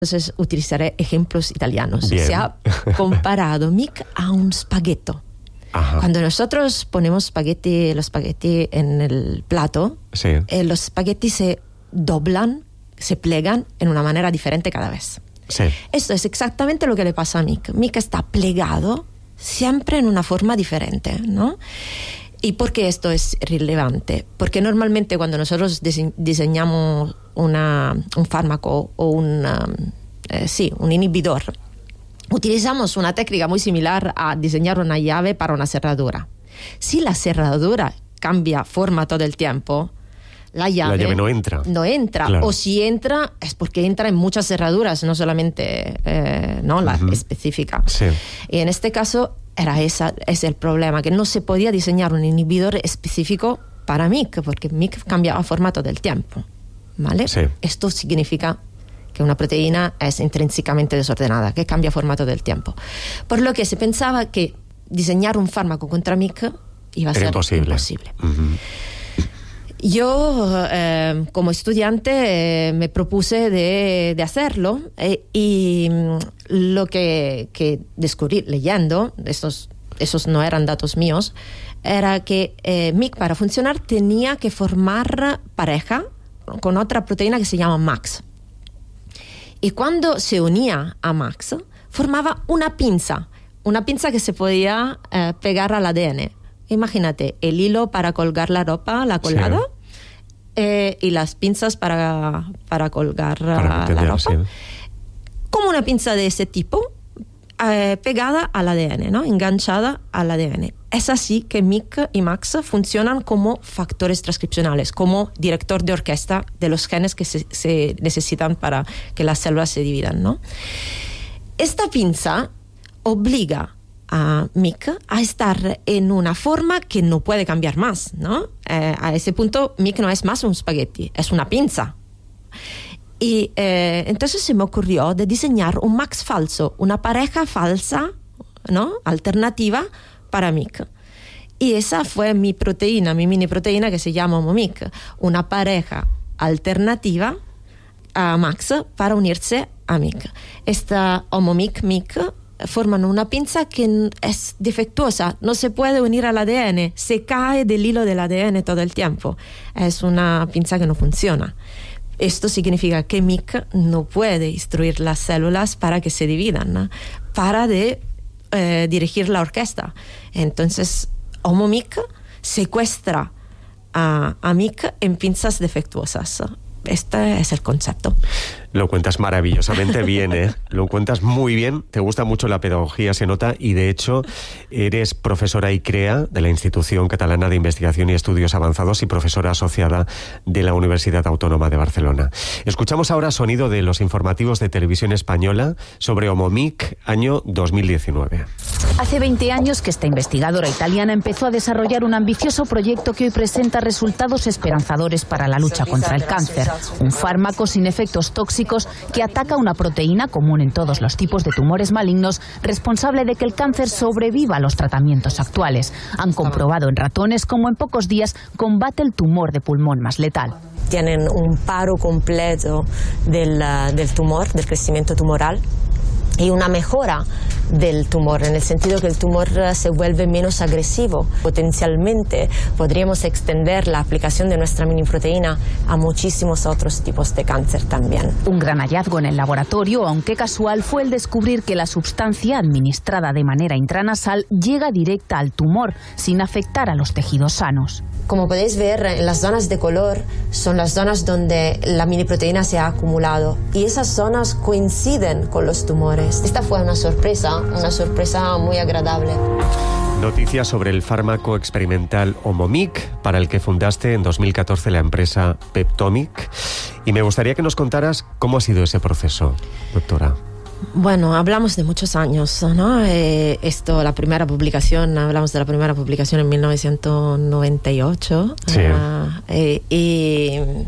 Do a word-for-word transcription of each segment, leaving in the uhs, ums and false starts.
Entonces utilizaré ejemplos italianos. Bien. Se ha comparado mic a un spaghetto. Ajá. Cuando nosotros ponemos spaghetti, los spaghetti en el plato, Sí. eh, los spaghetti se doblan, se plegan en una manera diferente cada vez. Sí. Esto es exactamente lo que le pasa a Mick. Mick está plegado siempre en una forma diferente, ¿no? ¿Y por qué esto es relevante? Porque normalmente cuando nosotros dise- diseñamos una, un fármaco o un, um, eh, sí, un inhibidor, utilizamos una técnica muy similar a diseñar una llave para una cerradura. Si la cerradura cambia forma todo el tiempo, la llave, La llave no entra. No entra. Claro. O si entra, es porque entra en muchas cerraduras, no solamente eh, no la Ujú. específica. Sí. Y en este caso era esa, ese el problema, que no se podía diseñar un inhibidor específico para mic, porque mic cambiaba forma todo el tiempo. ¿Vale? Sí. Esto significa que una proteína es intrínsecamente desordenada, que cambia forma todo el tiempo. Por lo que se pensaba que diseñar un fármaco contra mic iba a Era ser imposible. imposible. Ujú. Yo, eh, como estudiante, eh, me propuse de, de hacerlo eh, y mm, lo que, que descubrí leyendo, estos, esos no eran datos míos, era que eh, mic para funcionar tenía que formar pareja con otra proteína que se llama MAX. Y cuando se unía a MAX, formaba una pinza, una pinza que se podía eh, pegar al A D N. Imagínate, el hilo para colgar la ropa, la colada, Sí. eh, y las pinzas para, para colgar Para uh, entender, la ropa. sí. Como una pinza de ese tipo, eh, pegada al A D N, ¿no? Enganchada al A D N. Es así que mic y MAX funcionan como factores transcripcionales, como director de orquesta de los genes que se, se necesitan para que las células se dividan, ¿no? Esta pinza obliga a mic a estar en una forma que no puede cambiar más, ¿no? Eh, a ese punto mic no es más un spaghetti, es una pinza. Y eh, entonces se me ocurrió de diseñar un MAX falso, una pareja falsa, ¿no? Alternativa para mic. Y esa fue mi proteína, mi mini proteína que se llama HomoMic, una pareja alternativa a MAX para unirse a mic. Esta HomoMic-mic forman una pinza que es defectuosa, no se puede unir al A D N, se cae del hilo del A D N todo el tiempo. Es una pinza que no funciona. Esto significa que mic no puede instruir las células para que se dividan, ¿no? Para de eh, dirigir la orquesta. Entonces, HomoMic secuestra a, a mic en pinzas defectuosas. Este es el concepto. Lo cuentas maravillosamente bien, ¿eh? Lo cuentas muy bien, te gusta mucho la pedagogía, se nota, y de hecho eres profesora ICREA de la Institución Catalana de Investigación y Estudios Avanzados y profesora asociada de la Universidad Autónoma de Barcelona. Escuchamos ahora sonido de los informativos de Televisión Española sobre HomoMic, año dos mil diecinueve. Hace veinte años que esta investigadora italiana empezó a desarrollar un ambicioso proyecto que hoy presenta resultados esperanzadores para la lucha contra el cáncer. Un fármaco sin efectos tóxicos que ataca una proteína común en todos los tipos de tumores malignos, responsable de que el cáncer sobreviva a los tratamientos actuales. Han comprobado en ratones cómo en pocos días combate el tumor de pulmón más letal. Tienen un paro completo del, del tumor, del crecimiento tumoral, y una mejora del tumor, en el sentido que el tumor se vuelve menos agresivo. Potencialmente podríamos extender la aplicación de nuestra mini proteína a muchísimos otros tipos de cáncer también. Un gran hallazgo en el laboratorio, aunque casual, fue el descubrir que la sustancia administrada de manera intranasal llega directa al tumor, sin afectar a los tejidos sanos. Como podéis ver, en las zonas de color son las zonas donde la mini proteína se ha acumulado, y esas zonas coinciden con los tumores. Esta fue una sorpresa, una sorpresa muy agradable. Noticias sobre el fármaco experimental HomoMic, para el que fundaste en dos mil catorce la empresa Peptomic. Y me gustaría que nos contaras cómo ha sido ese proceso, doctora. Bueno, hablamos de muchos años, ¿no? Eh, esto, la primera publicación, hablamos de la primera publicación en mil novecientos noventa y ocho. Sí. Uh, eh, y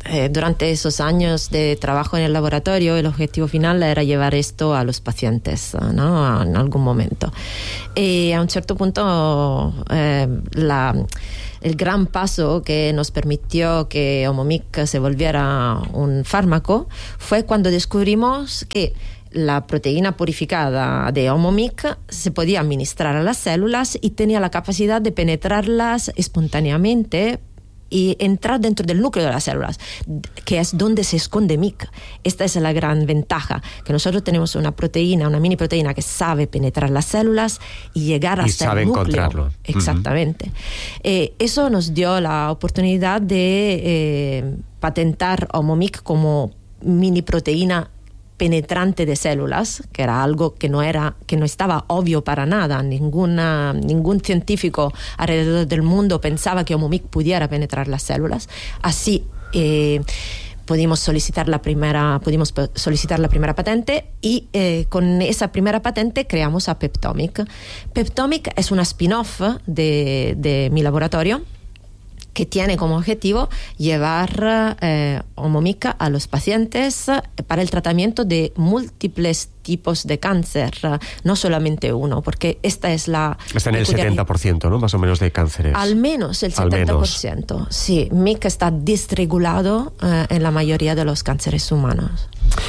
eh, durante esos años de trabajo en el laboratorio, el objetivo final era llevar esto a los pacientes, ¿no? En algún momento. Y a un cierto punto, eh, la, el gran paso que nos permitió que Omomic se volviera un fármaco fue cuando descubrimos que la proteína purificada de Omomic se podía administrar a las células y tenía la capacidad de penetrarlas espontáneamente y entrar dentro del núcleo de las células, que es donde se esconde M I C. Esta es la gran ventaja, que nosotros tenemos una proteína, una mini proteína que sabe penetrar las células y llegar y hasta sabe el núcleo. Encontrarlo. Exactamente. Uh-huh. Eh, eso nos dio la oportunidad de eh, patentar Omomic como mini proteína penetrante de células, que era algo que no era, que no estaba obvio para nada. Ninguna, ningún científico alrededor del mundo pensaba que Omomic pudiera penetrar las células. Así eh, pudimos solicitar la primera, pudimos solicitar la primera patente y eh, con esa primera patente creamos a Peptomic. Peptomic es una spin-off de, de mi laboratorio, que tiene como objetivo llevar eh, Omomic a los pacientes para el tratamiento de múltiples tipos de cáncer, no solamente uno, porque esta es la... Está en el setenta por ciento, ¿no? Más o menos de cánceres. Al menos el setenta por ciento. Menos. Sí, M I C está desregulado eh, en la mayoría de los cánceres humanos.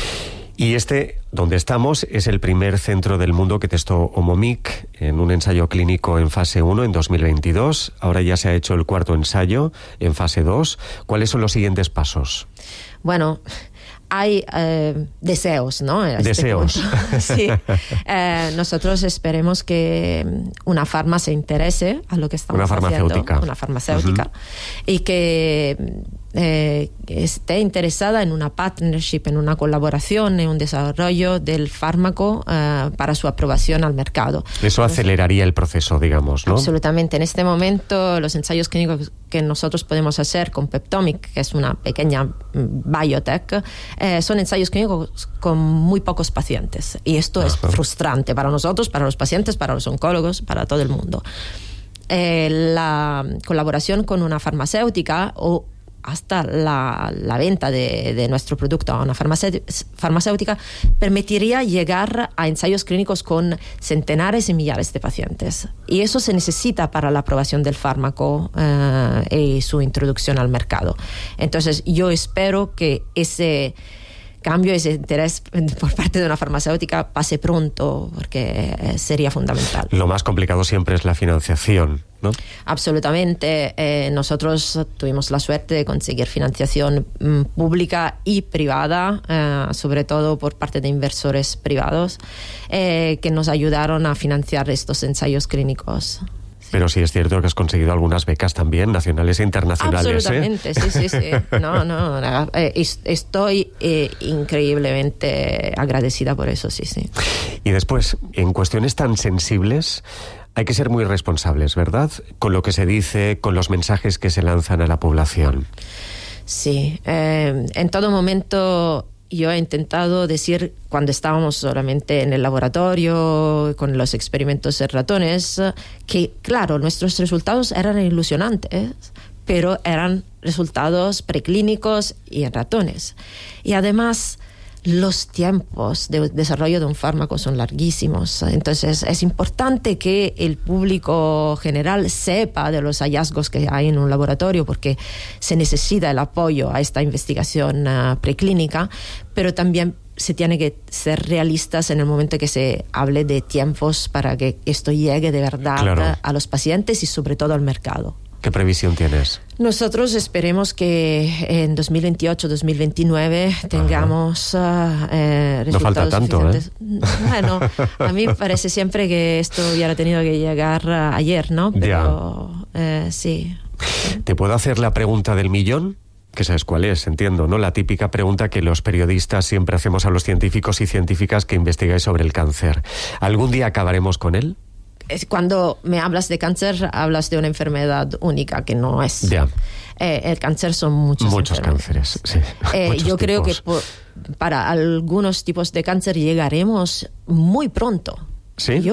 Y este, donde estamos, es el primer centro del mundo que testó Omomic en un ensayo clínico en fase uno en dos mil veintidós. Ahora ya se ha hecho el cuarto ensayo en fase dos. ¿Cuáles son los siguientes pasos? Bueno, hay eh, deseos, ¿no? Deseos. Sí. Eh, nosotros esperemos que una farma se interese a lo que estamos una farmacéutica. haciendo. Una farmacéutica. Uh-huh. Y que eh, esté interesada en una partnership, en una colaboración, en un desarrollo del fármaco eh, para su aprobación al mercado. Eso aceleraría el proceso, digamos, ¿no? Absolutamente. En este momento, los ensayos clínicos que nosotros podemos hacer con Peptomic, que es una pequeña biotech, eh, son ensayos clínicos con muy pocos pacientes. Y esto Ajá. es frustrante para nosotros, para los pacientes, para los oncólogos, para todo el mundo. Eh, la colaboración con una farmacéutica o hasta la, la venta de, de nuestro producto a una farmacéutica permitiría llegar a ensayos clínicos con centenares y millares de pacientes. Y eso se necesita para la aprobación del fármaco eh, y su introducción al mercado. Entonces, yo espero que ese cambio, ese interés por parte de una farmacéutica pase pronto, porque sería fundamental. Lo más complicado siempre es la financiación, ¿no? Absolutamente. Eh, nosotros tuvimos la suerte de conseguir financiación mm, pública y privada, eh, sobre todo por parte de inversores privados, eh, que nos ayudaron a financiar estos ensayos clínicos. Pero sí es cierto que has conseguido algunas becas también, nacionales e internacionales. Absolutamente, ¿eh? sí, sí, sí. No, no, eh, estoy eh, increíblemente agradecida por eso, sí, sí. Y después, en cuestiones tan sensibles, hay que ser muy responsables, ¿verdad? Con lo que se dice, con los mensajes que se lanzan a la población. Sí, eh, en todo momento yo he intentado decir, cuando estábamos solamente en el laboratorio con los experimentos en ratones, que claro, nuestros resultados eran ilusionantes, pero eran resultados preclínicos y en ratones. Y además, los tiempos de desarrollo de un fármaco son larguísimos. Entonces, es importante que el público general sepa de los hallazgos que hay en un laboratorio, porque se necesita el apoyo a esta investigación uh, preclínica, pero también se tiene que ser realistas en el momento que se hable de tiempos para que esto llegue de verdad claro. a los pacientes y sobre todo al mercado. ¿Qué previsión tienes? Nosotros esperemos que en dos mil veintiocho, dos mil veintinueve tengamos uh, eh, resultados. No falta tanto, ¿eh? Bueno, a mí me parece siempre que esto hubiera tenido que llegar uh, ayer, ¿no? Pero eh, sí. ¿Te puedo hacer la pregunta del millón? Que sabes cuál es, entiendo, ¿no? La típica pregunta que los periodistas siempre hacemos a los científicos y científicas que investigáis sobre el cáncer. ¿Algún día acabaremos con él? Cuando me hablas de cáncer, hablas de una enfermedad única, que no es. Ya. Eh, el cáncer son muchos Muchos cánceres, sí. Eh, muchos yo tipos. creo que por, para algunos tipos de cáncer llegaremos muy pronto. ¿Sí? Yo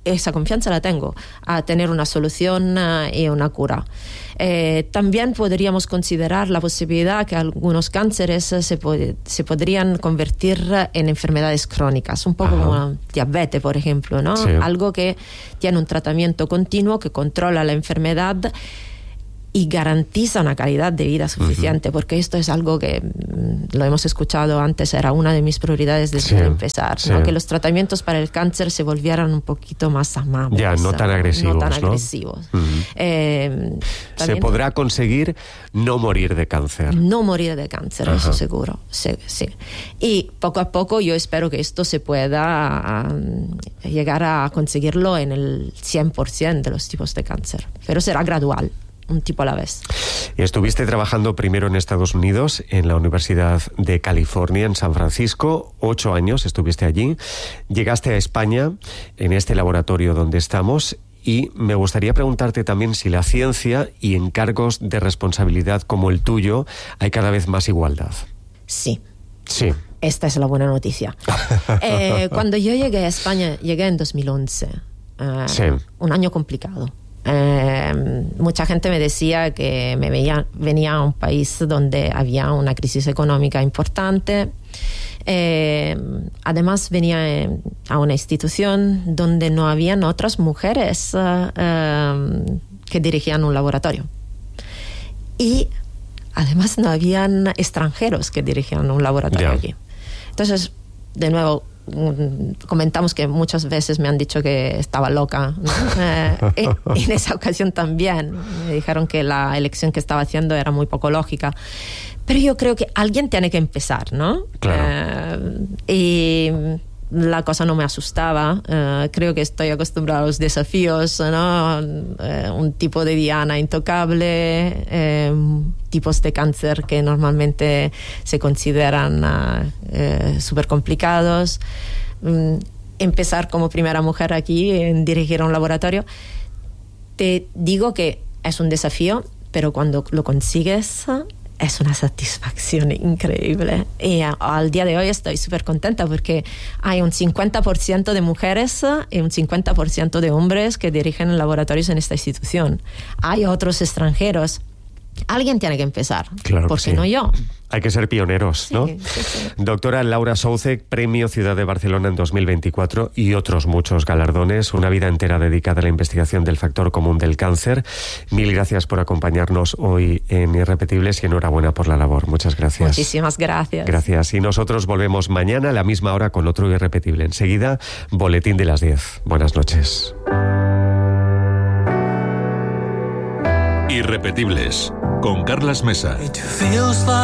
esa confianza la tengo, a tener una solución uh, y una cura. Eh, también podríamos considerar la posibilidad que algunos cánceres uh, se, pod- se podrían convertir uh, en enfermedades crónicas, un poco Ajá. como la diabetes, por ejemplo, ¿no? Sí. Algo que tiene un tratamiento continuo que controla la enfermedad y garantiza una calidad de vida suficiente, uh-huh. porque esto es algo que mm, lo hemos escuchado antes, era una de mis prioridades desde sí, empezar, sí. ¿no? Que los tratamientos para el cáncer se volvieran un poquito más amables. Ya, no tan agresivos. No tan ¿no? agresivos. Uh-huh. Eh, se podrá conseguir no morir de cáncer. No morir de cáncer, Ajá. eso seguro. Sí, sí. Y poco a poco yo espero que esto se pueda um, llegar a conseguirlo en el cien por ciento de los tipos de cáncer, pero será gradual. Un tipo a la vez. Estuviste trabajando primero en Estados Unidos, en la Universidad de California, en San Francisco, ocho años estuviste allí. Llegaste a España, en este laboratorio donde estamos, y me gustaría preguntarte también si la ciencia y en cargos de responsabilidad como el tuyo hay cada vez más igualdad. Sí. Sí. Esta es la buena noticia. eh, cuando yo llegué a España, llegué en dos mil once. Eh, sí. Un año complicado. Eh, mucha gente me decía que me veía, venía a un país donde había una crisis económica importante. Eh, además venía eh, a una institución donde no habían otras mujeres uh, um, que dirigían un laboratorio. Y además no habían extranjeros que dirigían un laboratorio yeah. aquí. Entonces, de nuevo, comentamos que muchas veces me han dicho que estaba loca, ¿no? eh, y en esa ocasión también me dijeron que la elección que estaba haciendo era muy poco lógica, pero yo creo que alguien tiene que empezar, ¿no? Claro. Eh, y la cosa no me asustaba. Uh, creo que estoy acostumbrada a los desafíos, ¿no? Uh, un tipo de diana intocable, eh, tipos de cáncer que normalmente se consideran uh, eh, súper complicados. Um, empezar como primera mujer aquí en dirigir un laboratorio. Te digo que es un desafío, pero cuando lo consigues es una satisfacción increíble. Y uh, al día de hoy estoy súper contenta porque hay un cincuenta por ciento de mujeres uh, y un cincuenta por ciento de hombres que dirigen laboratorios en esta institución. Hay otros extranjeros. Alguien tiene que empezar. Claro ¿Por que qué sí. no yo? Hay que ser pioneros, ¿no? Sí, sí, sí. Doctora Laura Soucek, Premio Ciudad de Barcelona en dos mil veinticuatro y otros muchos galardones, una vida entera dedicada a la investigación del factor común del cáncer. Mil gracias por acompañarnos hoy en Irrepetibles y enhorabuena por la labor. Muchas gracias. Muchísimas gracias. Gracias. Y nosotros volvemos mañana a la misma hora con otro Irrepetible. Enseguida, Boletín de las diez. Buenas noches. Irrepetibles, con Carlas Mesa.